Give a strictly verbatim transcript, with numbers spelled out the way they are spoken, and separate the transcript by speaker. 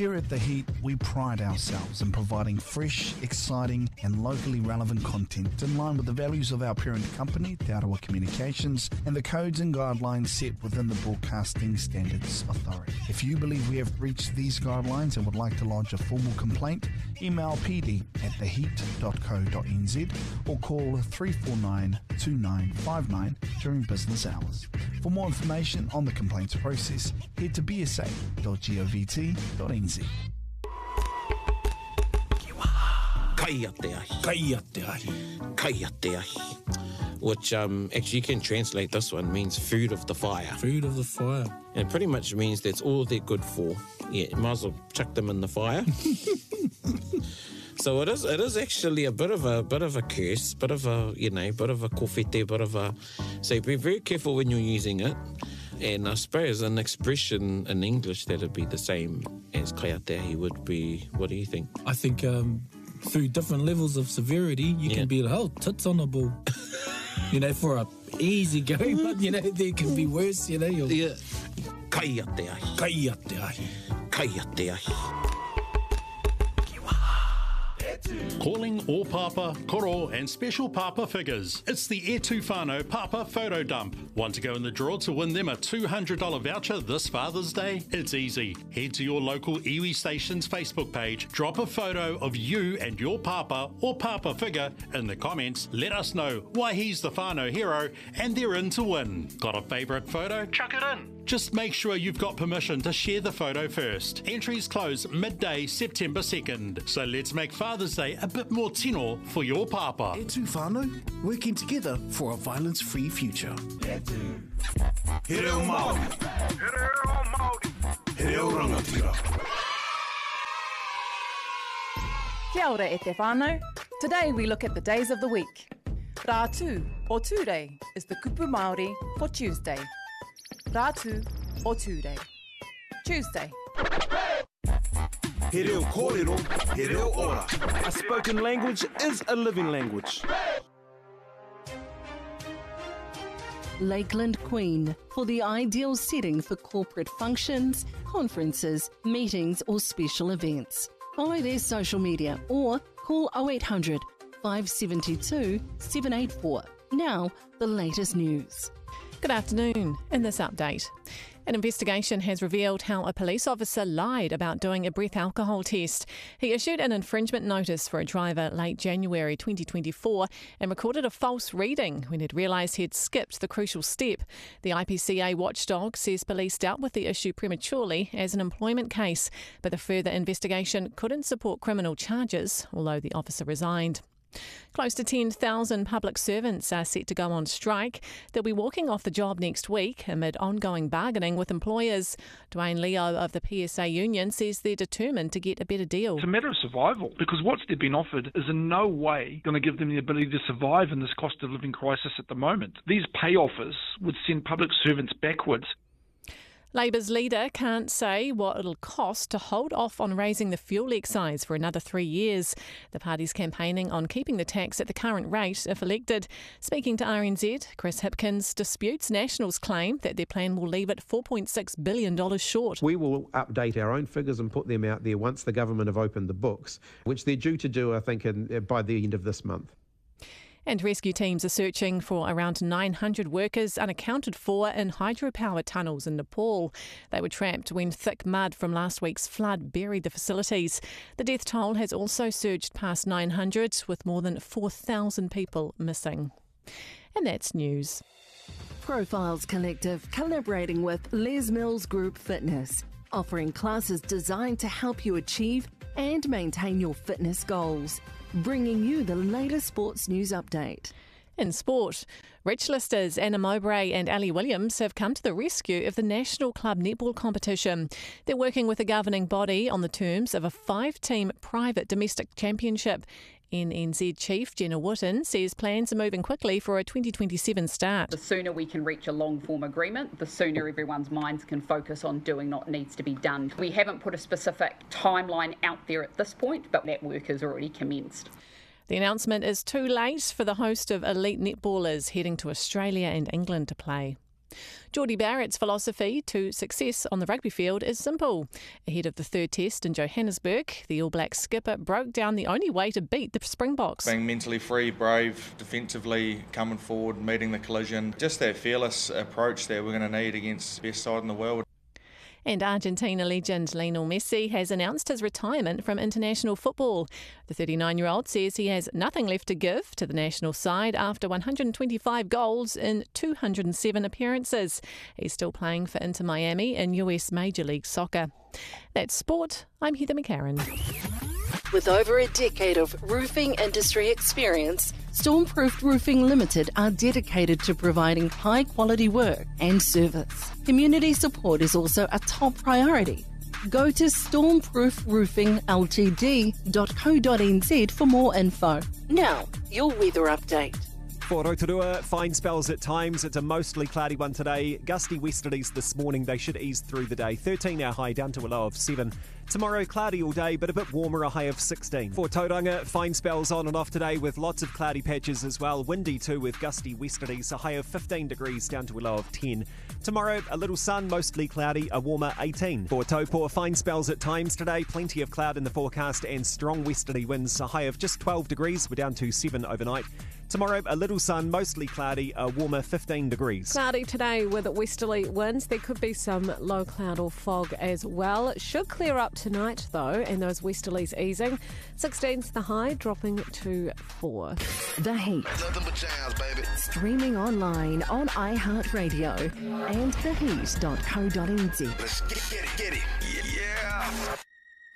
Speaker 1: Here at The Heat, we pride ourselves in providing fresh, exciting and locally relevant content in line with the values of our parent company, Te Arawa Communications, and the codes and guidelines set within the Broadcasting Standards Authority. If you believe we have breached these guidelines and would like to lodge a formal complaint, email p d at the heat dot co dot n z or call three four nine, two nine five nine during business hours. For more information on the complaints process, head to b s a dot govt dot n z.
Speaker 2: Kaia te ahi. Kaia te ahi. Kaia te ahi. Which um, actually you can translate this one means food of the fire.
Speaker 3: Food of the fire.
Speaker 2: And it pretty much means that's all they're good for. Yeah, you might as well chuck them in the fire. So it is it is actually a bit of a bit of a curse, bit of a you know, bit of a kofete, bit of a so be very careful when you're using it. And I suppose an expression in English that'd be the same as kaia te ahi would be, what do you think?
Speaker 3: I think um, through different levels of severity, you
Speaker 2: yeah.
Speaker 3: can be like, oh, tits on a ball. You know, for a easy go, but you know, there can be worse, you know. You'll...
Speaker 2: Yeah. Kaia te ahi. Kaia te ahi. Kaia te ahi.
Speaker 4: Calling all Papa, Koro and special Papa figures. It's the E two Whānau Papa Photo Dump. Want to go in the draw to win them a two hundred dollars voucher this Father's Day? It's easy. Head to your local iwi Station's Facebook page, drop a photo of you and your Papa or Papa figure in the comments, let us know why he's the Whānau hero, and they're in to win. Got a favourite photo? Chuck it in. Just make sure you've got permission to share the photo first. Entries close midday September second. So let's make Father's Day a bit more tino for your Papa.
Speaker 5: E two Whānau, working together for a violence-free future. E two. He reo Māori. He reo Māori. He reo rangatira.
Speaker 6: Kia ora e te whānau. Today we look at the days of the week. Rātu, or Ture, is the kupu Māori for Tuesday. Rātu, or Ture. Tuesday.
Speaker 5: He reo kōrero, he reo ora.
Speaker 7: A spoken language is a living language.
Speaker 8: Lakeland Queen, for the ideal setting for corporate functions, conferences, meetings or special events. Follow their social media or call oh eight hundred, five seven two, seven eight four. Now, the latest news.
Speaker 9: Good afternoon. In this update, an investigation has revealed how a police officer lied about doing a breath alcohol test. He issued an infringement notice for a driver late January twenty twenty-four and recorded a false reading when he'd realised he'd skipped the crucial step. The I P C A watchdog says police dealt with the issue prematurely as an employment case, but the further investigation couldn't support criminal charges, although the officer resigned. Close to ten thousand public servants are set to go on strike. They'll be walking off the job next week amid ongoing bargaining with employers. Dwayne Leo of the P S A union says they're determined to get a better deal.
Speaker 10: It's a matter of survival, because what they've been offered is in no way going to give them the ability to survive in this cost of living crisis at the moment. These pay offers would send public servants backwards.
Speaker 9: Labour's leader can't say what it'll cost to hold off on raising the fuel excise for another three years. The party's campaigning on keeping the tax at the current rate if elected. Speaking to R N Z, Chris Hipkins disputes National's claim that their plan will leave it four point six billion dollars short.
Speaker 11: We will update our own figures and put them out there once the government have opened the books, which they're due to do, I think, in, by the end of this month.
Speaker 9: And rescue teams are searching for around nine hundred workers unaccounted for in hydropower tunnels in Nepal. They were trapped when thick mud from last week's flood buried the facilities. The death toll has also surged past nine hundred, with more than four thousand people missing. And that's news.
Speaker 8: Profiles Collective collaborating with Les Mills Group Fitness, offering classes designed to help you achieve and maintain your fitness goals. Bringing you the latest sports news update.
Speaker 9: In sport, Rich Listers, Anna Mowbray and Ali Williams have come to the rescue of the National Club Netball competition. They're working with the governing body on the terms of a five-team private domestic championship. N N Z Chief Jenna Wotton says plans are moving quickly for a twenty twenty-seven start.
Speaker 12: The sooner we can reach a long-form agreement, the sooner everyone's minds can focus on doing what needs to be done. We haven't put a specific timeline out there at this point, but that work has already commenced.
Speaker 9: The announcement is too late for the host of elite netballers heading to Australia and England to play. Geordie Barrett's philosophy to success on the rugby field is simple. Ahead of the third test in Johannesburg, the All Blacks skipper broke down the only way to beat the Springboks.
Speaker 13: Being mentally free, brave, defensively coming forward, meeting the collision. Just that fearless approach that we're going to need against the best side in the world.
Speaker 9: And Argentina legend Lionel Messi has announced his retirement from international football. The thirty-nine-year-old says he has nothing left to give to the national side after one hundred twenty-five goals in two hundred seven appearances. He's still playing for Inter Miami in U S Major League Soccer. That's sport. I'm Heather McCarran.
Speaker 8: With over a decade of roofing industry experience, Stormproof Roofing Limited are dedicated to providing high-quality work and service. Community support is also a top priority. Go to stormproof roofing l t d dot co dot n z for more info. Now, your weather update.
Speaker 14: For Rotorua, fine spells at times. It's a mostly cloudy one today. Gusty westerlies this morning. They should ease through the day. thirteen our high down to a low of seven. Tomorrow, cloudy all day, but a bit warmer, a high of sixteen. For Tauranga, fine spells on and off today with lots of cloudy patches as well. Windy too with gusty westerlies, a high of fifteen degrees down to a low of ten. Tomorrow, a little sun, mostly cloudy, a warmer eighteen. For Taupo, fine spells at times today. Plenty of cloud in the forecast and strong westerly winds, a high of just twelve degrees. We're down to seven overnight. Tomorrow, a little sun, mostly cloudy, a warmer fifteen degrees.
Speaker 15: Cloudy today with westerly winds. There could be some low cloud or fog as well. It should clear up tonight, though, and those westerlies easing. sixteen's the high, dropping to four.
Speaker 16: The Heat. Nothing but jazz, baby. Streaming online on iHeartRadio and the heat dot co dot n z.
Speaker 5: Let's get it, get it. Yeah.